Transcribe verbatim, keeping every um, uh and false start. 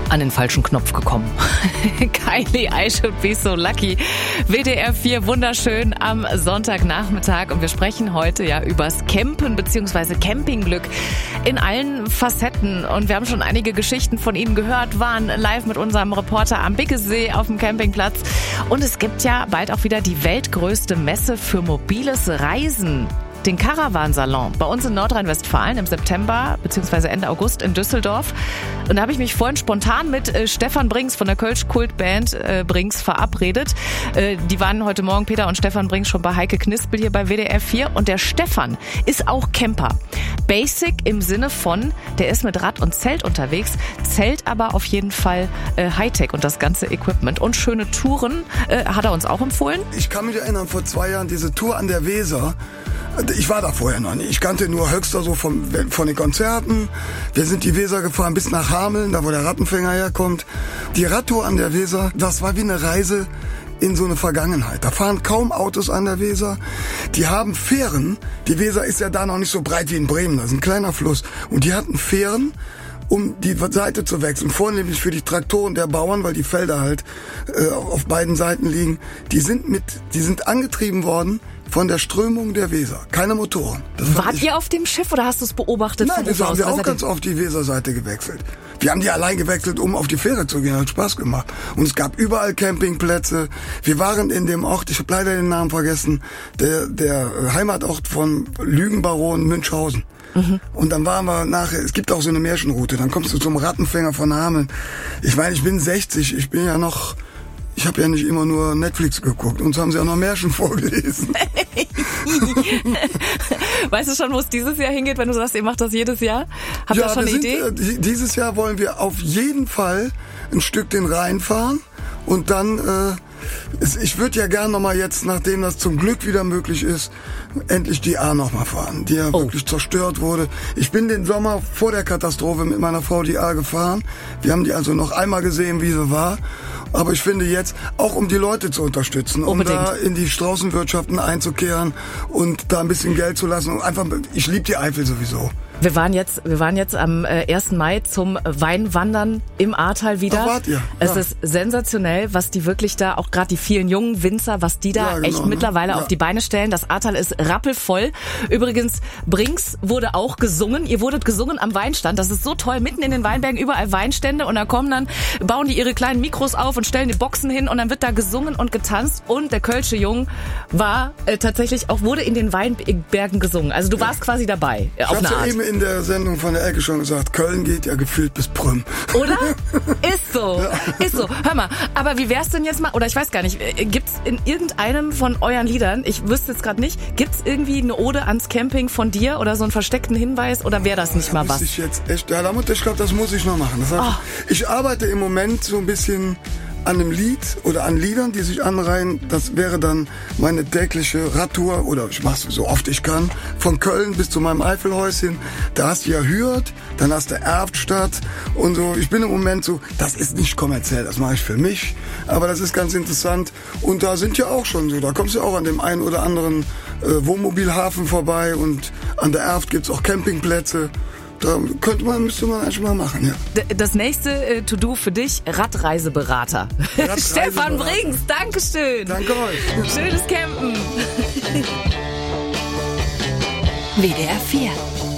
an den falschen Knopf gekommen. Kylie, I should be so lucky. W D R vier, wunderschön am Sonntagnachmittag. Und wir sprechen heute ja übers Campen bzw. Campingglück in allen Facetten. Und wir haben schon einige Geschichten von Ihnen gehört, waren live mit unserem Reporter am Biggesee auf dem Campingplatz. Und es gibt ja bald auch wieder die weltgrößte Messe für mobiles Reisen. Den Caravansalon bei uns in Nordrhein-Westfalen im September bzw. Ende August in Düsseldorf. Und da habe ich mich vorhin spontan mit äh, Stefan Brinks von der Kölsch-Kultband äh, Brinks verabredet. Äh, die waren heute Morgen, Peter und Stefan Brinks, schon bei Heike Knispel hier bei W D R vier. Und der Stefan ist auch Camper. Basic im Sinne von, der ist mit Rad und Zelt unterwegs, zählt aber auf jeden Fall äh, Hightech und das ganze Equipment. Und schöne Touren äh, hat er uns auch empfohlen. Ich kann mich erinnern, vor zwei Jahren diese Tour an der Weser. Ich war da vorher noch nicht. Ich kannte nur Höxter so vom, von den Konzerten. Wir sind die Weser gefahren bis nach Hameln, da wo der Rattenfänger herkommt. Die Radtour an der Weser, das war wie eine Reise in so eine Vergangenheit. Da fahren kaum Autos an der Weser. Die haben Fähren. Die Weser ist ja da noch nicht so breit wie in Bremen. Das ist ein kleiner Fluss. Und die hatten Fähren, um die Seite zu wechseln. Vornehmlich für die Traktoren der Bauern, weil die Felder halt äh, auf beiden Seiten liegen. Die sind mit, die sind angetrieben worden von der Strömung der Weser. Keine Motoren. Das Wart ihr auf dem Schiff oder hast du es beobachtet? Nein, das haben wir auch ganz oft die Weserseite gewechselt. Wir haben die allein gewechselt, um auf die Fähre zu gehen. Hat Spaß gemacht. Und es gab überall Campingplätze. Wir waren in dem Ort, ich habe leider den Namen vergessen, der, der Heimatort von Lügenbaron Münchhausen. Mhm. Und dann waren wir nachher, es gibt auch so eine Märchenroute, dann kommst du zum Rattenfänger von Hameln. Ich meine, ich bin sechzig, ich bin ja noch... Ich habe ja nicht immer nur Netflix geguckt. Uns haben sie auch noch Märchen vorgelesen. Weißt du schon, wo es dieses Jahr hingeht, wenn du sagst, ihr macht das jedes Jahr? Habt ihr ja, schon eine sind, Idee? Äh, dieses Jahr wollen wir auf jeden Fall ein Stück den Rhein fahren. Und dann, äh, es, ich würde ja gern nochmal jetzt, nachdem das zum Glück wieder möglich ist, endlich die A nochmal fahren, die ja oh. wirklich zerstört wurde. Ich bin den Sommer vor der Katastrophe mit meiner Frau die A gefahren. Wir haben die also noch einmal gesehen, wie sie war. Aber ich finde jetzt, auch um die Leute zu unterstützen, um Unbedingt. da in die Straußenwirtschaften einzukehren und da ein bisschen Geld zu lassen. Und einfach, ich liebe die Eifel sowieso. Wir waren jetzt, wir waren jetzt am ersten Mai zum Weinwandern im Ahrtal wieder. Ach, wart ihr? Ja. Es ist sensationell, was die wirklich da, auch gerade die vielen jungen Winzer, was die da ja, genau, echt ne? mittlerweile ja. auf die Beine stellen. Das Ahrtal ist rappelvoll. Übrigens, Brinks wurde auch gesungen. Ihr wurdet gesungen am Weinstand. Das ist so toll. Mitten in den Weinbergen überall Weinstände und da kommen dann, bauen die ihre kleinen Mikros auf und stellen die Boxen hin und dann wird da gesungen und getanzt und der Kölsche Jung war äh, tatsächlich auch, wurde in den Weinbergen gesungen. Also du ja. warst quasi dabei, äh, auf eine Art. In der Sendung von der Ecke schon gesagt, Köln geht ja gefühlt bis Prüm. Oder? Ist so. Ja. Ist so. Hör mal, aber wie wär's denn jetzt mal, oder ich weiß gar nicht, gibt's in irgendeinem von euren Liedern, ich wüsste jetzt gerade nicht, gibt's irgendwie eine Ode ans Camping von dir oder so einen versteckten Hinweis oder wäre das nicht ja, mal was? Ich jetzt echt, ja, ich glaube, das muss ich noch machen. Das heißt, oh. Ich arbeite im Moment so ein bisschen an einem Lied oder an Liedern, die sich anreihen. Das wäre dann meine tägliche Radtour, oder ich mach's so oft ich kann, von Köln bis zu meinem Eifelhäuschen. Da hast du ja Hürth, dann hast du Erftstadt und so. Ich bin im Moment so, das ist nicht kommerziell, das mache ich für mich, aber das ist ganz interessant. Und da sind ja auch schon so, da kommst du auch an dem einen oder anderen äh, Wohnmobilhafen vorbei und an der Erft gibt's auch Campingplätze. Da könnte man, müsste man eigentlich mal machen, ja. Das nächste äh, To-Do für dich, Radreiseberater. Radreiseberater. Stefan Brinks, Dankeschön. Danke euch. Schönes Campen. W D R vier